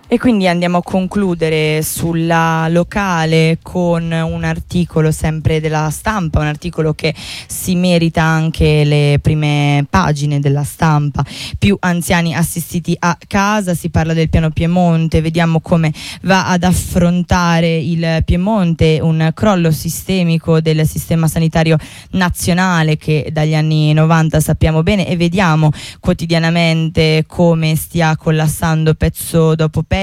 E quindi andiamo a concludere sulla locale con un articolo sempre della Stampa, un articolo che si merita anche le prime pagine della Stampa. Più anziani assistiti a casa, si parla del piano Piemonte, vediamo come va ad affrontare il Piemonte un crollo sistemico del sistema sanitario nazionale che dagli anni 90 sappiamo bene, e vediamo quotidianamente come stia collassando pezzo dopo pezzo,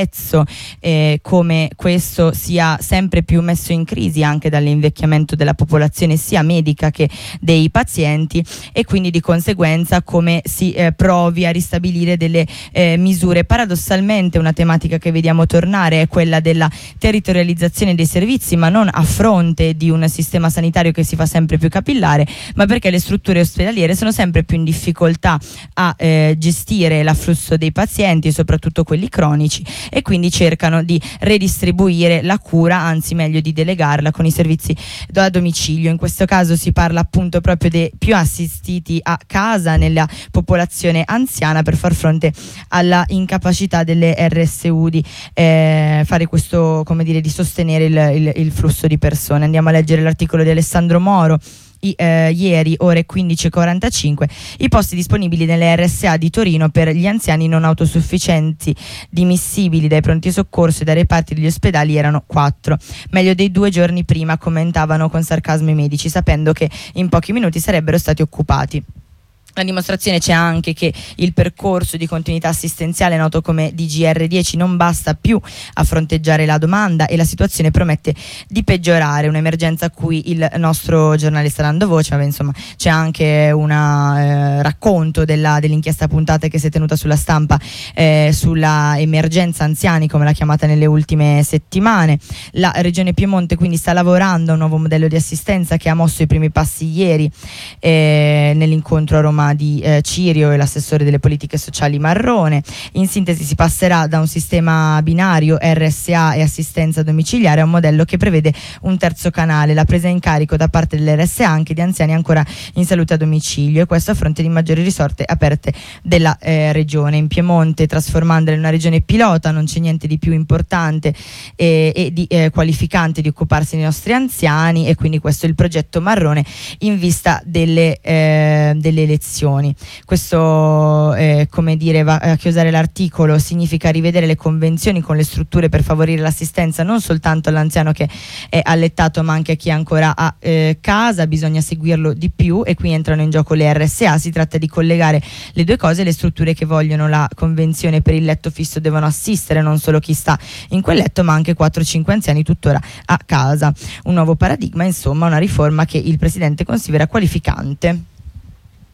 come questo sia sempre più messo in crisi anche dall'invecchiamento della popolazione sia medica che dei pazienti, e quindi di conseguenza come si provi a ristabilire delle misure. Paradossalmente una tematica che vediamo tornare è quella della territorializzazione dei servizi, ma non a fronte di un sistema sanitario che si fa sempre più capillare, ma perché le strutture ospedaliere sono sempre più in difficoltà a gestire l'afflusso dei pazienti, soprattutto quelli cronici, e quindi cercano di redistribuire la cura, anzi meglio di delegarla con i servizi a domicilio. In questo caso si parla appunto proprio dei più assistiti a casa nella popolazione anziana per far fronte alla incapacità delle RSU di fare questo, come dire, di sostenere il flusso di persone. Andiamo a leggere l'articolo di Alessandro Moro. Ieri ore 15:45 i posti disponibili nelle RSA di Torino per gli anziani non autosufficienti dimissibili dai pronti soccorso e dai reparti degli ospedali erano 4, meglio dei 2 giorni prima, commentavano con sarcasmo i medici, sapendo che in pochi minuti sarebbero stati occupati. La dimostrazione c'è anche che il percorso di continuità assistenziale noto come DGR10 non basta più a fronteggiare la domanda e la situazione promette di peggiorare, un'emergenza a cui il nostro giornale sta dando voce, ma insomma c'è anche un racconto dell'inchiesta puntata che si è tenuta sulla Stampa sulla emergenza anziani, come l'ha chiamata nelle ultime settimane. La Regione Piemonte quindi sta lavorando a un nuovo modello di assistenza che ha mosso i primi passi ieri nell'incontro a Roma di Cirio e l'assessore delle politiche sociali Marrone. In sintesi si passerà da un sistema binario RSA e assistenza domiciliare a un modello che prevede un terzo canale, la presa in carico da parte dell'RSA anche di anziani ancora in salute a domicilio, e questo a fronte di maggiori risorse aperte della regione. In Piemonte, trasformandola in una regione pilota, non c'è niente di più importante e di qualificante di occuparsi dei nostri anziani, e quindi questo è il progetto Marrone in vista delle elezioni. Questo, come dire, va a chiusare l'articolo, significa rivedere le convenzioni con le strutture per favorire l'assistenza non soltanto all'anziano che è allettato, ma anche a chi è ancora a casa. Bisogna seguirlo di più, e qui entrano in gioco le RSA. Si tratta di collegare le due cose: le strutture che vogliono la convenzione per il letto fisso devono assistere non solo chi sta in quel letto, ma anche 4-5 anziani tuttora a casa. Un nuovo paradigma, insomma, una riforma che il Presidente considera qualificante.